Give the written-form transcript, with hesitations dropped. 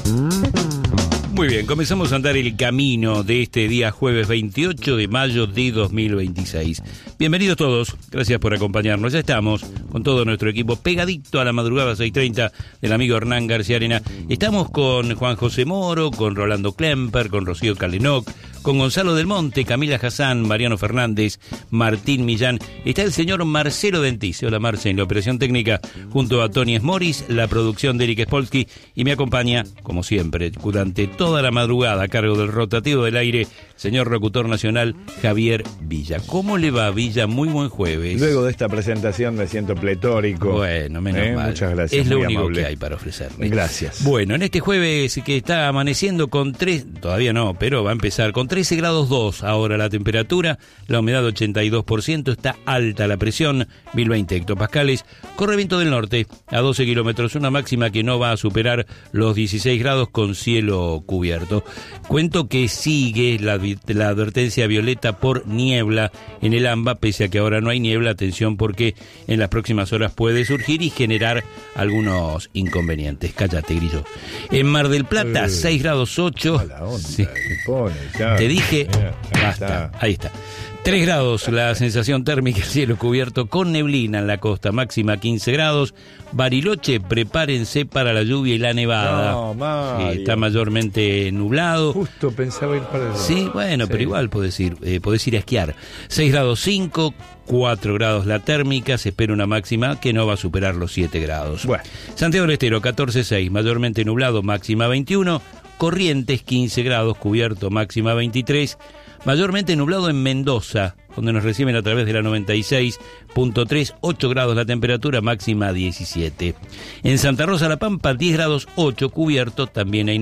Muy bien, comenzamos a andar el camino de este día jueves 28 de mayo de 2026. Bienvenidos todos, gracias por acompañarnos. Ya estamos con todo nuestro equipo pegadito a la madrugada 6:30 del amigo Hernán García Arena. Estamos con Juan José Moro, con Rolando Klemper, con Rocío Calenoc, con Gonzalo Del Monte, Camila Hassan, Mariano Fernández, Martín Millán. Está el señor Marcelo Dentice. Hola Marce, en la operación técnica junto a Tony Smoris, la producción de Eric Spolsky, y me acompaña, como siempre, durante toda la madrugada a cargo del rotativo del aire, señor locutor nacional Javier Villa. ¿Cómo le va, Villa? Muy buen jueves. Luego de esta presentación me siento pletórico. Bueno, menos mal. Muchas gracias. Es lo único amable que hay para ofrecerle. Gracias. Bueno, en este jueves que está amaneciendo con todavía no, pero va a empezar con 13 grados 2 ahora la temperatura, la humedad 82%, está alta la presión, 1020 hectopascales, corre viento del norte a 12 kilómetros, una máxima que no va a superar los 16 grados con cielo cubierto. Cuento que sigue la advertencia violeta por niebla en el AMBA, pese a que ahora no hay niebla. Atención, porque en las próximas horas puede surgir y generar algunos inconvenientes. Cállate, grillo. En Mar del Plata, 6 grados 8. Sí. Te dije, basta, ahí está. 3 grados la sensación térmica, cielo cubierto con neblina en la costa, máxima 15 grados. Bariloche, prepárense para la lluvia y la nevada. No, Mario. Sí, está mayormente nublado. Justo pensaba ir para allá. Sí, bueno, sí. Pero igual podés ir a esquiar. 6 grados 5, 4 grados la térmica, se espera una máxima que no va a superar los 7 grados. Bueno. Santiago del Estero, 14,6, mayormente nublado, máxima 21. Corrientes, 15 grados, cubierto, máxima 23. Mayormente nublado en Mendoza, donde nos reciben a través de la 96.3, 8 grados la temperatura, máxima 17. En Santa Rosa La Pampa, 10 grados 8, cubierto, también hay